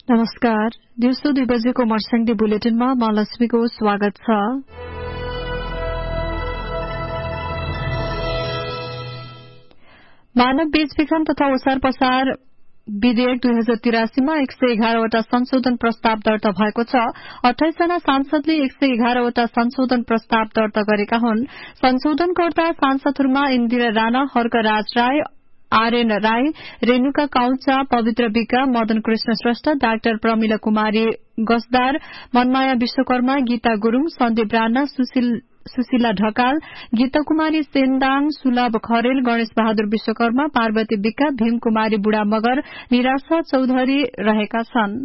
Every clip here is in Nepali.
नमस्कार। दिउँसो 2 बजेको मर्स्याङ्दी बुलेटिनमा म लक्ष्मीको स्वागत छ। मानव बेचबिखन तथा ओसार पसार विधेयक 2083 मा 111 वटा संशोधन प्रस्ताव दर्ता भएको छ। 28 जना सांसदले 111 वटा संशोधन प्रस्ताव दर्ता गरेका हुन्। संशोधनकर्ता सांसदहरूमा इन्दिरा राणा, हर्कराज राय, आरएन राई, रेणुका काउचा, पवित्र विका, मदन कृष्ण श्रेष्ठ, डाक्टर प्रमिला कुमारी गसदार, मनमाया विश्वकर्मा, गीता गुरूङ, सन्दीप राणा, सुशीला ढकाल, गीता कुमारी सेन्दाङ, सुलभ खरेल, गणेश बहादुर विश्वकर्मा, पार्वती विका, भीम कुमारी बुढा मगर, निराशा चौधरी रहेका छन्।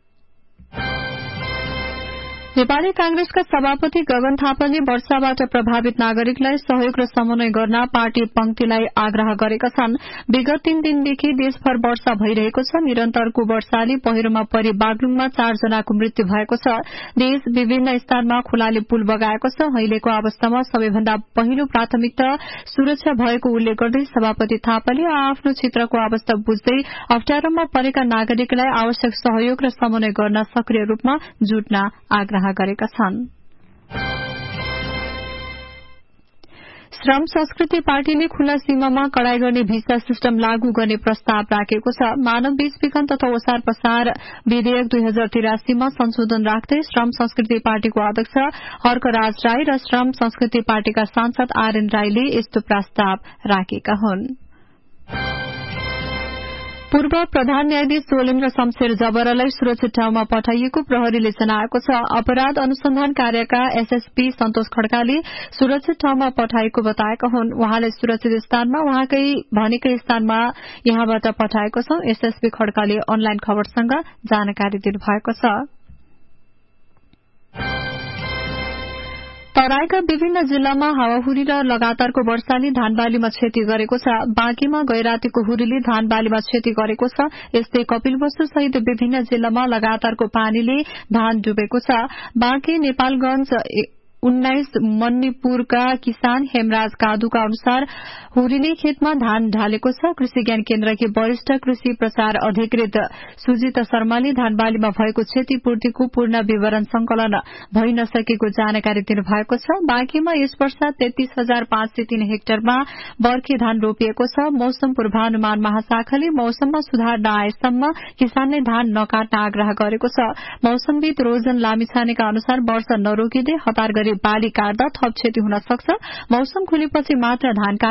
नेपाली कांग्रेसका सभापति गगन थापाले वर्षाबाट प्रभावित नागरिकलाई सहयोग र समन्वय गर्न पार्टी पंक्तिलाई आग्रह गरेका छन्। विगत 3 दिनदेखि देशभर वर्षा भइरहेको छ। निरन्तरको वर्षाले पहिरोमा परि बागलुङमा 4 जनाको मृत्यु भएको छ। देश विभिन्न स्थानमा खोलाले पुल बगाएको छ। अहिलेको अवस्थामा सबैभन्दा पहिलो प्राथमिकता सुरक्षा भएको उल्लेख गर्दै सभापति थापाले आफ्नो क्षेत्रको अवस्था बुझ्दै अप्ठ्यारोमा परेका नागरिकलाई आवश्यक सहयोग र समन्वय गर्न सक्रिय रूपमा जुट्न आग्रह गरेका छन्। श्रम संस्कृति पार्टीले खुल्ला सीमामा कड़ाई गर्ने भिसा सिस्टम लागू गर्ने प्रस्ताव राखेको छ। मानव बेचबिखन तथा ओसार पसार विधेयक 2083 मा संशोधन राख्दै श्रम संस्कृति पार्टीको अध्यक्ष हर्कराज राई र श्रम संस्कृति पार्टीका सांसद आरएन राईले यस्तो प्रस्ताव राखेका हुन्। पूर्व प्रधान न्यायाधीश सोलेन्द्र शमशेर जबरालाई सुरक्षित ठाउँमा पठाइएको प्रहरीले जनाएको छ। अपराध अनुसन्धान कार्यका एसएसपी सन्तोष खड्काले सुरक्षित ठाउँमा पठाएको बताएका हुन्। उहाँले सुरक्षित स्थानमा उहाँकै भनेकै स्थानमा यहाँबाट पठाएको छ। एसएसपी खड्काले अनलाइन खबरसँग जानकारी दिनुभएको छ। तराईका विभिन्न जिल्लामा हावाहुरी र लगातारको वर्षाले धानबालीमा क्षति गरेको छ। बाँकीमा गैरातीको हुरीले धानबालीमा क्षति गरेको छ। यस्तै कपिलवस्तु सहित विभिन्न जिल्लामा लगातारको पानीले धान डुबेको छ। बाँकी नेपालगंज 19 मन्नीपुरका किसान हेमराज कादुका अनुसार हुरीले खेतमा धान ढालेको छ। कृषि ज्ञान केन्द्रकी वरिष्ठ कृषि प्रचार अधिकृत सुजिता शर्माले धानबालीमा भएको क्षतिपूर्तिको पूर्ण विवरण संकलन भइ नसकेको जानकारी दिनुभएको छ। बाँकीमा यस वर्ष 33,503 हेक्टरमा बर्खे धान रोपिएको छ। मौसम पूर्वानुमान महाशाखाले मौसममा सुधार नआएसम्म किसानले धान नकाट्न आग्रह गरेको छ। मौसमविद रोजन लामिछानेका अनुसार वर्षा नरोकिँदै हतार गरी बाली काट्दा थप क्षति हुन सक्छ। मौसम खुलेपछि मात्र धान